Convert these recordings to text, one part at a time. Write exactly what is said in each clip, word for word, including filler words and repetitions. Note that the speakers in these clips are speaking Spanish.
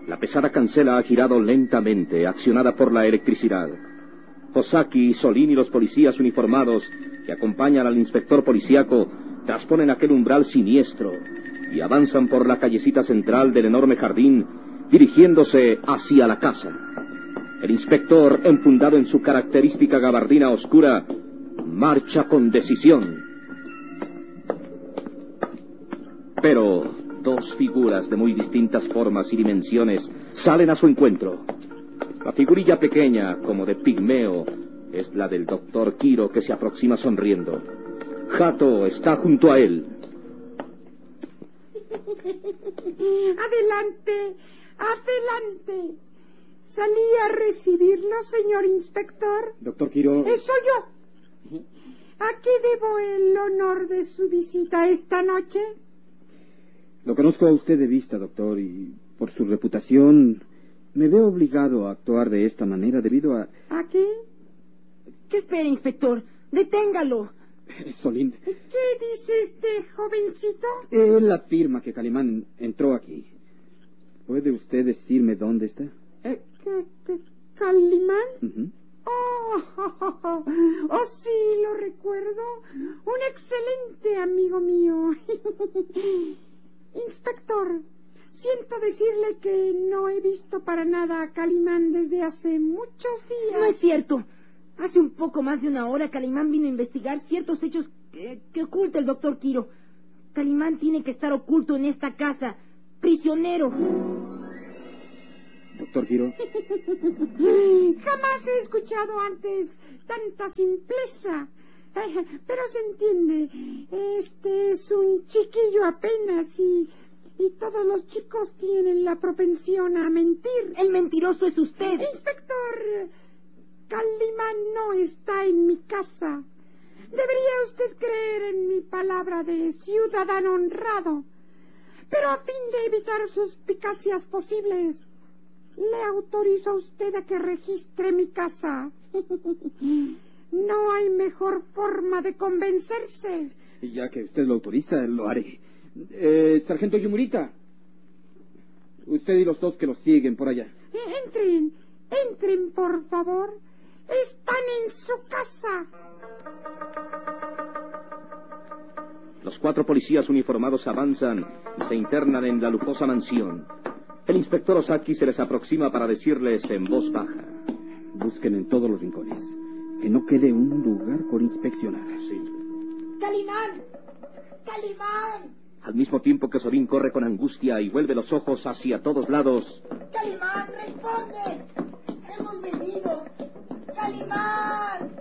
La pesada cancela ha girado lentamente, accionada por la electricidad. Ozaki, Solín y los policías uniformados que acompañan al inspector policíaco trasponen aquel umbral siniestro y avanzan por la callecita central del enorme jardín, dirigiéndose hacia la casa. El inspector, enfundado en su característica gabardina oscura, marcha con decisión. Pero dos figuras de muy distintas formas y dimensiones salen a su encuentro. La figurilla pequeña, como de pigmeo, es la del doctor Kiro, que se aproxima sonriendo. Hato está junto a él. Adelante, adelante. Salí a recibirlo, señor inspector. Doctor Kiro. Eso yo. ¿A qué debo el honor de su visita esta noche? Lo conozco a usted de vista, doctor, y por su reputación me veo obligado a actuar de esta manera debido a... ¿A qué? ¿Qué espera, inspector? ¡Deténgalo! Solín. ¿Qué dice este jovencito? Él afirma que Calimán entró aquí. ¿Puede usted decirme dónde está? ¿Eh, ¿Qué, qué, Calimán? Uh-huh. Oh, oh, oh, oh, oh, sí, lo recuerdo. Un excelente amigo mío. Inspector, siento decirle que no he visto para nada a Calimán desde hace muchos días. No es cierto. Hace un poco más de una hora Calimán vino a investigar ciertos hechos que, que oculta el doctor Kiro. Calimán tiene que estar oculto en esta casa, prisionero. Doctor Kiro. Jamás he escuchado antes tanta simpleza. Pero se entiende, este es un chiquillo apenas y, y todos los chicos tienen la propensión a mentir. El mentiroso es usted. Inspector, Calimán no está en mi casa. Debería usted creer en mi palabra de ciudadano honrado. Pero a fin de evitar suspicacias posibles, le autorizo a usted a que registre mi casa. No hay mejor forma de convencerse. Y ya que usted lo autoriza, lo haré. Eh, Sargento Yumurita, usted y los dos que lo siguen por allá. Entren, entren, por favor. Están en su casa. Los cuatro policías uniformados avanzan y se internan en la lujosa mansión. El inspector Ozaki se les aproxima para decirles en voz baja: busquen en todos los rincones. Que no quede un lugar por inspeccionar. Sí. ¡Calimán! ¡Calimán! Al mismo tiempo que Sorín corre con angustia y vuelve los ojos hacia todos lados. ¡Calimán, responde! ¡Hemos venido! ¡Calimán!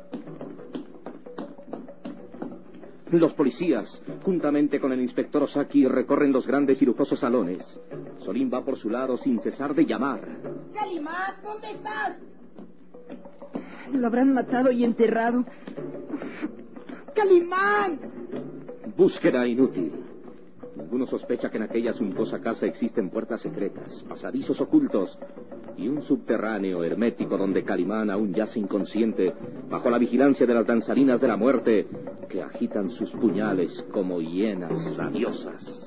Los policías, juntamente con el inspector Ozaki, recorren los grandes y lujosos salones. Sorín va por su lado sin cesar de llamar. ¡Calimán, ¿dónde estás? Lo habrán matado y enterrado. ¡Calimán! Búsqueda inútil. Ninguno sospecha que en aquella suntuosa casa existen puertas secretas, pasadizos ocultos y un subterráneo hermético donde Calimán aún yace inconsciente bajo la vigilancia de las danzarinas de la muerte que agitan sus puñales como hienas rabiosas.